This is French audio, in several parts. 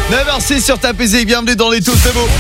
9h06 sur ta PC, bienvenue dans les tous, c'est beau.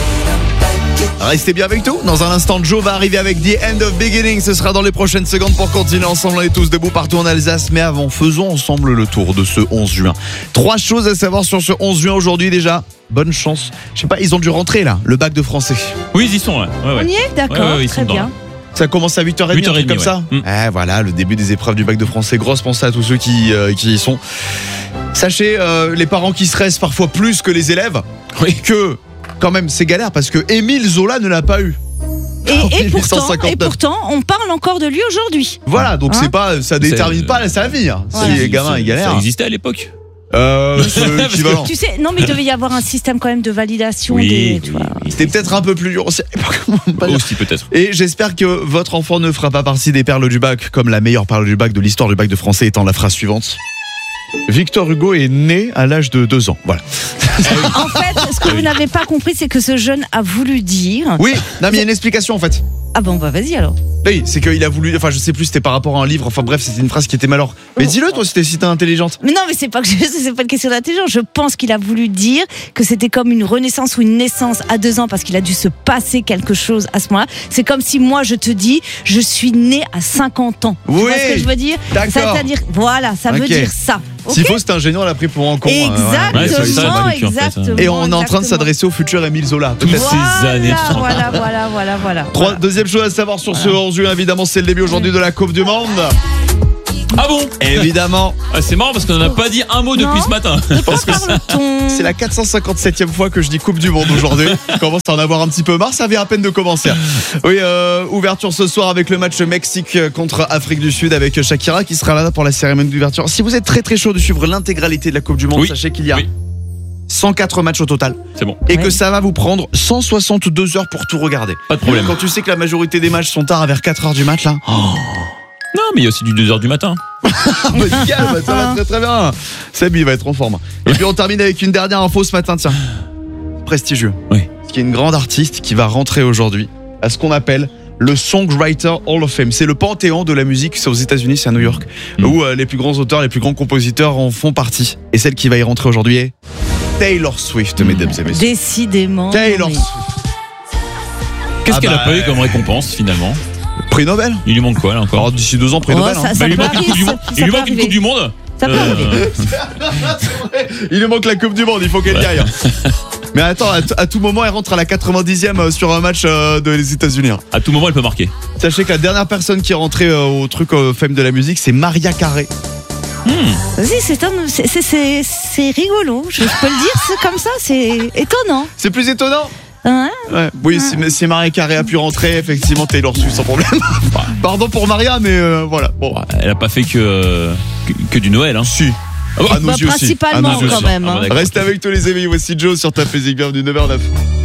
Restez bien avec nous. Dans un instant, Joe va arriver avec The End of Beginning. Ce sera dans les prochaines secondes pour continuer ensemble. On est tous debout partout en Alsace. Mais avant, faisons ensemble le tour de ce 11 juin. 3 choses à savoir sur ce 11 juin aujourd'hui déjà. Bonne chance. Je sais pas, ils ont dû rentrer là, le bac de français. Oui, ils y sont là. Ouais. On y est, d'accord, ils très sont bien. Ça commence à 8h30, 8h30 un truc comme ça. Voilà, le début des épreuves du bac de français. Grosse pensée à tous ceux qui y sont. Sachez, les parents qui stressent parfois plus que les élèves, que quand même c'est galère parce que Émile Zola ne l'a pas eu. Et pourtant, on parle encore de lui aujourd'hui. Voilà, donc c'est pas, ça détermine pas sa vie. Si les gamins ils galèrent. Ça existait à l'époque. C'est équivalent. Tu sais, non mais il devait y avoir un système quand même de validation. Oui, tu vois. C'était peut-être un peu plus dur aussi. Aussi peut-être. Et j'espère que votre enfant ne fera pas partie des perles du bac, comme la meilleure perle du bac de l'histoire du bac de français étant la phrase suivante. Victor Hugo est né à l'âge de 2 ans. Voilà. En fait, ce que vous n'avez pas compris, c'est que ce jeune a voulu dire. Oui, non, mais il y a une explication en fait. Ah bon, bah vas-y alors. Oui, c'est qu'il a voulu. Enfin, je sais plus, c'était par rapport à un livre. Enfin, bref, c'était une phrase qui était malheur. Mais dis-le, toi, si t'es intelligente. Mais non, mais c'est pas une question d'intelligence. Je pense qu'il a voulu dire que c'était comme une renaissance ou une naissance à 2 ans parce qu'il a dû se passer quelque chose à ce moment-là. C'est comme si moi, je te dis, je suis né à 50 ans. Oui, tu vois ce que je veux dire? d'accord. C'est-à-dire, voilà, ça veut dire ça. S'il faut, c'est un génie, on l'a pris pour un con. Exactement, exactement. Et on est en train de s'adresser au futur Émile Zola. Toutes ces années. Voilà. Deuxième chose à savoir sur ce 11 juin, évidemment, c'est le début aujourd'hui de la Coupe du Monde. Ah bon? Évidemment. C'est marrant parce qu'on n'en a pas dit un mot depuis ce matin. Parce que c'est la 457e fois que je dis Coupe du Monde aujourd'hui. Je commence à en avoir un petit peu marre, ça vient à peine de commencer. Oui, ouverture ce soir avec le match Mexique contre Afrique du Sud avec Shakira qui sera là pour la cérémonie d'ouverture. Si vous êtes très très chaud de suivre l'intégralité de la Coupe du Monde, sachez qu'il y a 104 matchs au total. C'est bon. Et que ça va vous prendre 162 heures pour tout regarder. Pas de problème. Quand tu sais que la majorité des matchs sont tard vers 4h du mat là. Non, mais il y a aussi du 2h du matin. Nickel, ça va très très bien. Seb, il va être en forme. Et puis on termine avec une dernière info ce matin, tiens. Prestigieux. Oui. Parce qu'il y a une grande artiste qui va rentrer aujourd'hui à ce qu'on appelle le Songwriter Hall of Fame. C'est le panthéon de la musique, c'est aux États-Unis, c'est à New York, où les plus grands auteurs, les plus grands compositeurs en font partie. Et celle qui va y rentrer aujourd'hui est Taylor Swift, mesdames et messieurs. Décidément. Taylor Swift. Qu'est-ce qu'elle a pas eu comme récompense finalement? Prix Nobel. Il lui manque quoi là encore? Alors d'ici 2 ans, prix Nobel. Ça il lui manque une Coupe du Monde. Il lui manque une Coupe du Monde. Ça peut arriver. Il lui manque la Coupe du Monde, il faut qu'elle y aille. Mais attends, à tout moment, elle rentre à la 90e sur un match des États-Unis. À tout moment, elle peut marquer. Sachez que la dernière personne qui est rentrée au truc Fame de la musique, c'est Mariah Carey. Vas-y, c'est rigolo. Je peux le dire, c'est comme ça, c'est étonnant. C'est plus étonnant. Hein? Ouais. Oui, si Mariah Carey a pu rentrer, effectivement, Taylor Swift sans problème. Pardon pour Maria, mais voilà. Bon. Elle a pas fait que du Noël, hein. Si. À nos yeux aussi. Principalement quand même. Restez avec tous les amis, voici Joe sur ta physique, bienvenue 9h09.